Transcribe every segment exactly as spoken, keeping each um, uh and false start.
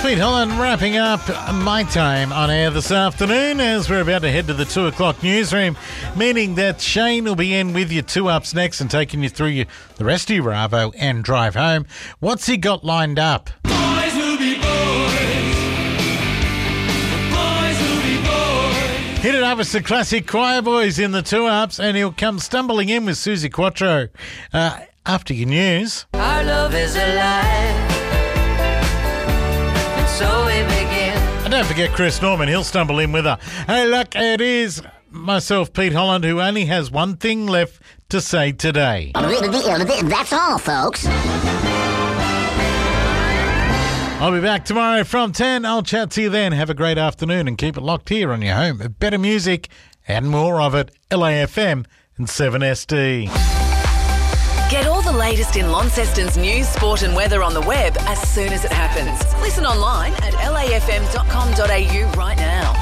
Pete Holland wrapping up my time on air this afternoon as we're about to head to the two o'clock newsroom, meaning that Shane will be in with you two ups next and taking you through you, the rest of your Arvo and drive home. What's he got lined up? Boys will be boys. Boys will be boys. Hit it up with the classic Choir Boys in the two ups, and he'll come stumbling in with Susie Quattro uh, after your news. Our love is alive. So we begin. And don't forget Chris Norman, he'll stumble in with her. Hey, look, it is myself, Pete Holland, who only has one thing left to say today. That's all, folks. I'll be back tomorrow from ten. I'll chat to you then. Have a great afternoon and keep it locked here on your home. Better music and more of it. L A F M and seven S D. Get all the latest in Launceston's news, sport and weather on the web as soon as it happens. Listen online at l a f m dot com dot a u right now.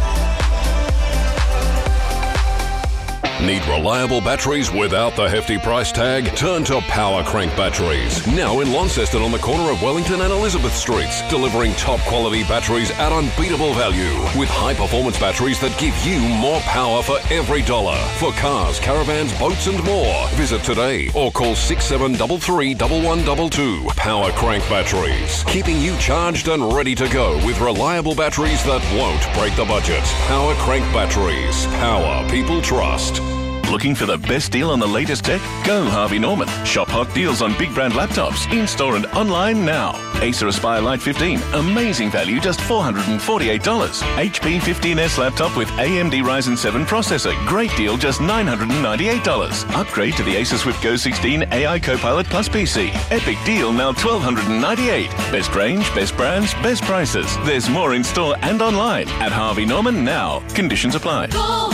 Need reliable batteries without the hefty price tag? Turn to Power Crank Batteries. Now in Launceston on the corner of Wellington and Elizabeth Streets, delivering top quality batteries at unbeatable value with high performance batteries that give you more power for every dollar. For cars, caravans, boats and more. Visit today or call six seven three three, one one two two. Power Crank Batteries. Keeping you charged and ready to go with reliable batteries that won't break the budget. Power Crank Batteries. Power people trust. Looking for the best deal on the latest tech? Go Harvey Norman. Shop hot deals on big brand laptops, in-store and online now. Acer Aspire Lite fifteen, amazing value, just four hundred forty-eight dollars. H P fifteen S laptop with A M D Ryzen seven processor, great deal, just nine hundred ninety-eight dollars. Upgrade to the Acer Swift Go sixteen A I Copilot Plus P C. Epic deal, now twelve ninety-eight dollars. Best range, best brands, best prices. There's more in store and online at Harvey Norman now. Conditions apply. Go.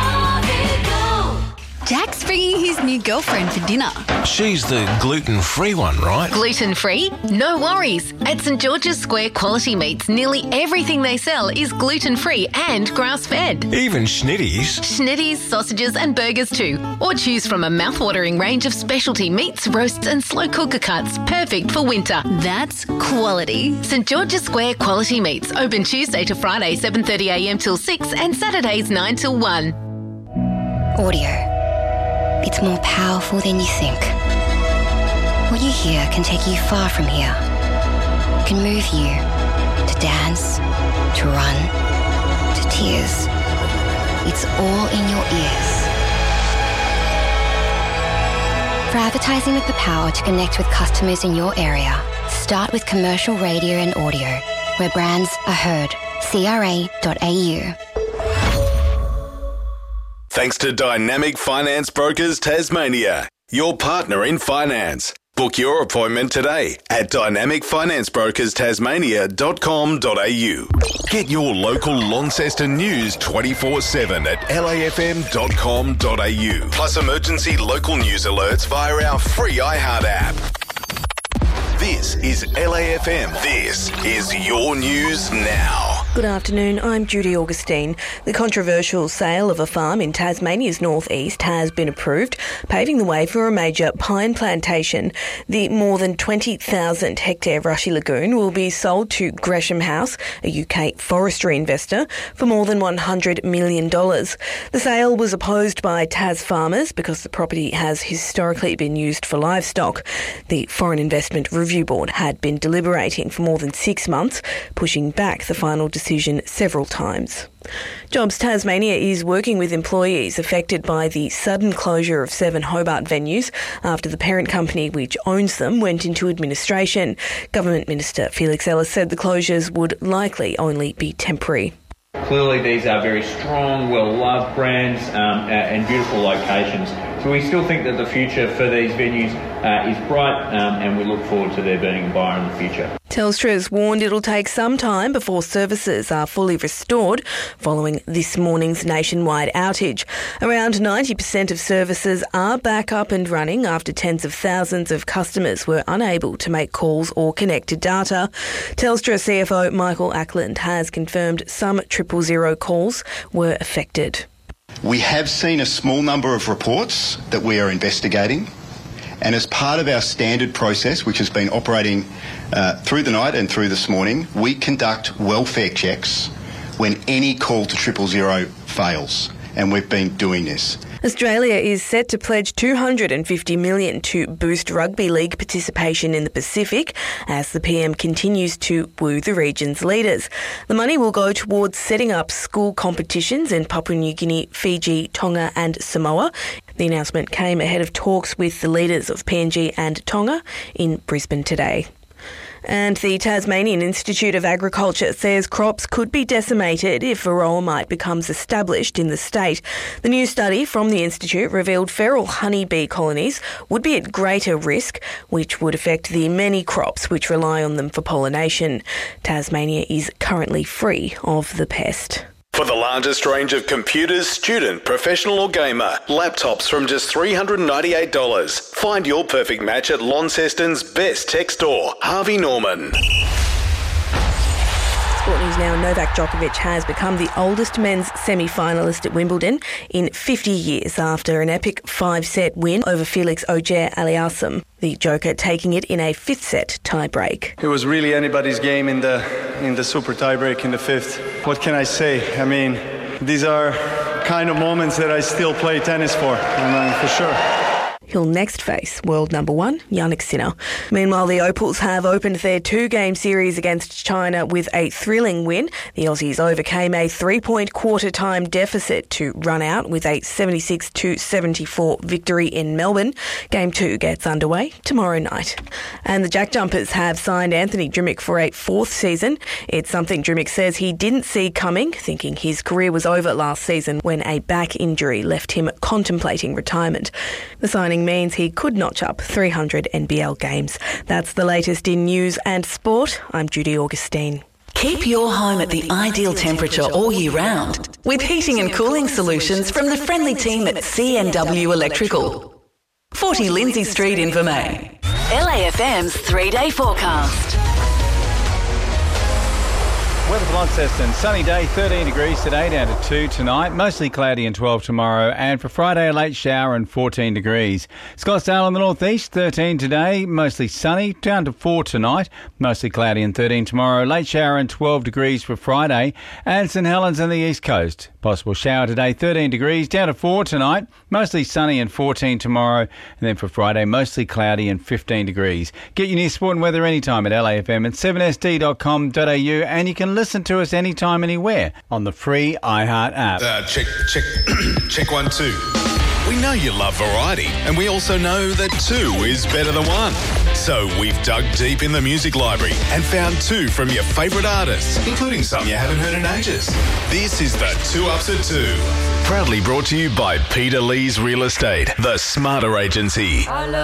Jack's bringing his new girlfriend for dinner. She's the gluten-free one, right? Gluten-free? No worries. At St George's Square Quality Meats, nearly everything they sell is gluten-free and grass-fed. Even schnitties? Schnitties, sausages and burgers too. Or choose from a mouth-watering range of specialty meats, roasts and slow cooker cuts, perfect for winter. That's quality. St George's Square Quality Meats, open Tuesday to Friday, seven thirty a m till six and Saturdays nine till one. Audio. It's more powerful than you think. What you hear can take you far from here. It can move you to dance, to run, to tears. It's all in your ears. For advertising with the power to connect with customers in your area, start with commercial radio and audio, where brands are heard. C R A dot A U. Thanks to Dynamic Finance Brokers Tasmania, your partner in finance. Book your appointment today at dynamic finance brokers tasmania dot com dot a u. Get your local Launceston news twenty-four seven at l a f m dot com dot a u. Plus emergency local news alerts via our free iHeart app. This is L A F M. This is your news now. Good afternoon, I'm Judy Augustine. The controversial sale of a farm in Tasmania's northeast has been approved, paving the way for a major pine plantation. The more than twenty thousand hectare Rushy Lagoon will be sold to Gresham House, a U K forestry investor, for more than one hundred million dollars. The sale was opposed by Tas farmers because the property has historically been used for livestock. The Foreign Investment Review Board had been deliberating for more than six months, pushing back the final decision several times. Jobs Tasmania is working with employees affected by the sudden closure of seven Hobart venues after the parent company which owns them went into administration. Government Minister Felix Ellis said the closures would likely only be temporary. Clearly these are very strong, well-loved brands um, and beautiful locations. So we still think that the future for these venues uh, is bright um, and we look forward to there being a buyer in the future. Telstra has warned it'll take some time before services are fully restored following this morning's nationwide outage. Around ninety percent of services are back up and running after tens of thousands of customers were unable to make calls or connect to data. Telstra C F O Michael Ackland has confirmed some triple zero calls were affected. We have seen a small number of reports that we are investigating, And as part of our standard process, which has been operating uh, through the night and through this morning, we conduct welfare checks when any call to triple zero fails. And we've been doing this. Australia is set to pledge two hundred fifty million dollars to boost rugby league participation in the Pacific as the P M continues to woo the region's leaders. The money will go towards setting up school competitions in Papua New Guinea, Fiji, Tonga and Samoa. The announcement came ahead of talks with the leaders of P N G and Tonga in Brisbane today. And the Tasmanian Institute of Agriculture says crops could be decimated if varroa mite becomes established in the state. The new study from the Institute revealed feral honeybee colonies would be at greater risk, which would affect the many crops which rely on them for pollination. Tasmania is currently free of the pest. For the largest range of computers, student, professional or gamer, laptops from just three hundred ninety-eight dollars. Find your perfect match at Launceston's best tech store, Harvey Norman. Sport news now. Novak Djokovic has become the oldest men's semi-finalist at Wimbledon in fifty years after an epic five-set win over Felix Auger-Aliassime. The Joker taking it in a fifth-set tie-break. It was really anybody's game in the in the super tie-break in the fifth. What can I say? I mean, these are kind of moments that I still play tennis for, and uh, for sure. He'll next face world number one, Jannik Sinner. Meanwhile, the Opals have opened their two-game series against China with a thrilling win. The Aussies overcame a three-point quarter-time deficit to run out with a seventy-six to seventy-four victory in Melbourne. Game two gets underway tomorrow night. And the Jack Jumpers have signed Anthony Drimmick for a fourth season. It's something Drimmick says he didn't see coming, thinking his career was over last season when a back injury left him contemplating retirement. The signing means he could notch up three hundred N B L games. That's the latest in news and sport. I'm Judy Augustine. Keep your home at the ideal temperature all year round with heating and cooling solutions from the friendly team at C N W Electrical. forty Lindsay Street, Invermay. L A F M's three-day forecast. Weather for Launceston, sunny day, thirteen degrees today, down to two tonight. Mostly cloudy and twelve tomorrow. And for Friday, a late shower and fourteen degrees. Scottsdale in the northeast, thirteen today, mostly sunny, down to four tonight. Mostly cloudy and thirteen tomorrow. Late shower and twelve degrees for Friday. And St Helens on the east coast. Possible shower today, thirteen degrees, down to four tonight. Mostly sunny and fourteen tomorrow. And then for Friday, mostly cloudy and fifteen degrees. Get your news, sport and weather anytime at L A F M and seven S D dot com dot A U. And you can listen to us anytime, anywhere on the free iHeart app. Uh, check, check, check one, two. We know you love variety, and we also know that two is better than one. So we've dug deep in the music library and found two from your favourite artists, including some you haven't heard in ages. This is the Two Ups at Two. Proudly brought to you by Peter Lee's Real Estate, the smarter agency.